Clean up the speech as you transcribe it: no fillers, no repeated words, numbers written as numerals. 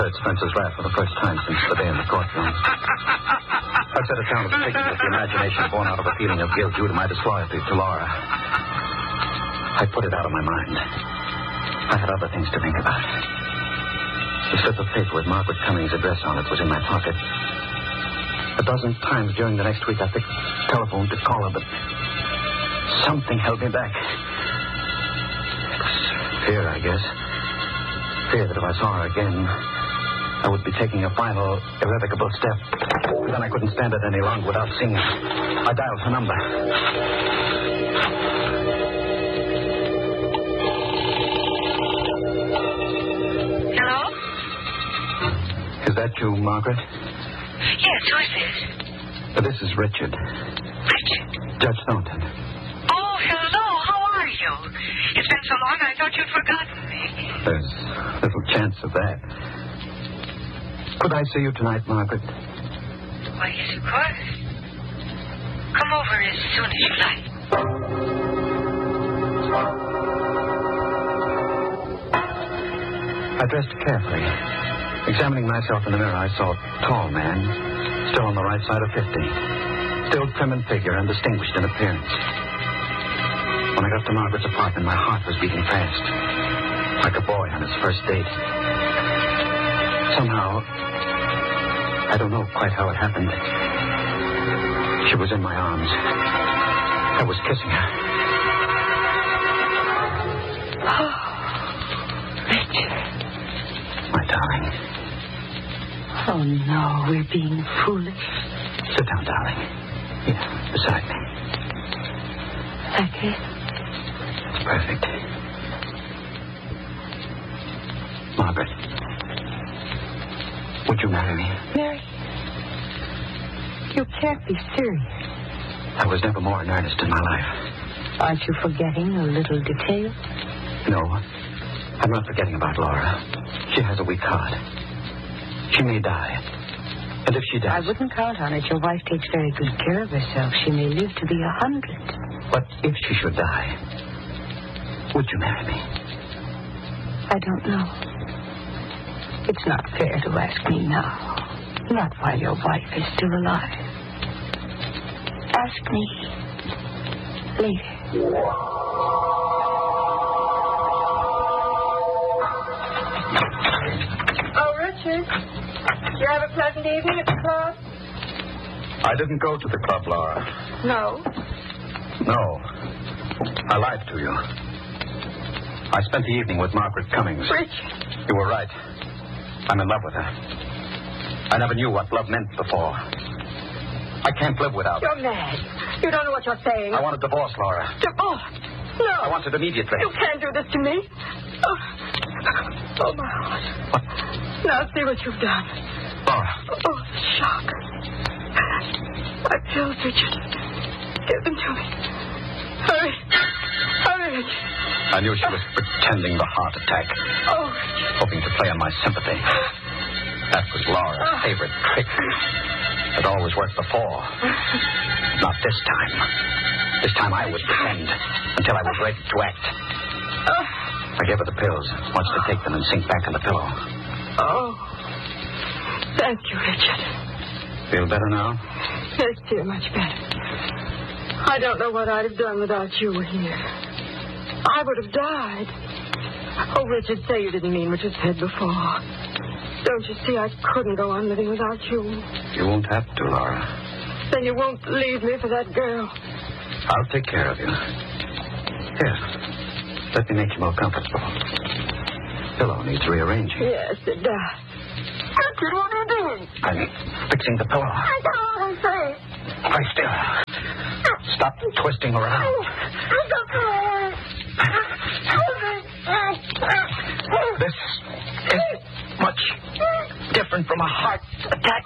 heard Spencer's laugh for the first time since the day in the courtroom. I set it down as picking with the imagination born out of a feeling of guilt due to my disloyalty to Laura. I put it out of my mind. I had other things to think about. The slip of paper with Margaret Cummings' address on it was in my pocket. A dozen times during the next week I picked the telephone to call her, but something held me back. It was fear, I guess. Fear that if I saw her again, I would be taking a final, irrevocable step. But then I couldn't stand it any longer without seeing her. I dialed her number. Hello? Is that you, Margaret? Yes, who is this? This is Richard. Richard? Judge Thornton. Oh, hello. How are you? It's been so long I thought you'd forgotten me. There's little chance of that. Could I see you tonight, Margaret? Why, yes, of course. Come over as soon as you like. I dressed carefully. Examining myself in the mirror, I saw a tall man, still on the right side of 50. Still trim in figure and distinguished in appearance. When I got to Margaret's apartment, my heart was beating fast. Like a boy on his first date. Somehow, I don't know quite how it happened. She was in my arms. I was kissing her. Oh, Richard. My darling. Oh, no, we're being foolish. Sit down, darling. Here, beside me. Like this? It's perfect. Margaret, would you marry me? Mary, you can't be serious. I was never more in earnest in my life. Aren't you forgetting a little detail? No, I'm not forgetting about Laura. She has a weak heart. She may die. And if she does... I wouldn't count on it. Your wife takes very good care of herself. She may live to be 100. But if she should die, would you marry me? I don't know. It's not fair to ask me now. Not while your wife is still alive. Ask me later. Oh, Richard. Did you have a pleasant evening at the club? I didn't go to the club, Laura. No. No. I lied to you. I spent the evening with Margaret Cummings. Richard. You were right. I'm in love with her. I never knew what love meant before. I can't live without her. You're mad. You don't know what you're saying. I want a divorce, Laura. Divorce? No. I want it immediately. You can't do this to me. Oh, my heart. What? Now see what you've done. Laura. Oh, the shock. My pills, Richard. Give them to me. Hurry. Hurry, Richard. I knew she was pretending the heart attack. Oh, Richard. Hoping to play on my sympathy. That was Laura's favorite trick. It always worked before. Not this time. This time I would pretend until I was ready to act. I gave her the pills, watched her take them and sink back on the pillow. Oh. Thank you, Richard. Feel better now? Yes, dear, much better. I don't know what I'd have done without you here. I would have died. Oh, Richard, say you didn't mean what you said before. Don't you see I couldn't go on living without you? You won't have to, Laura. Then you won't leave me for that girl. I'll take care of you. Here, let me make you more comfortable. Pillow needs rearranging. Yes, it does. Richard, what are you doing? I'm fixing the pillow. I don't know what I'm saying. Lie still. Stop twisting around. This is much different from a heart attack.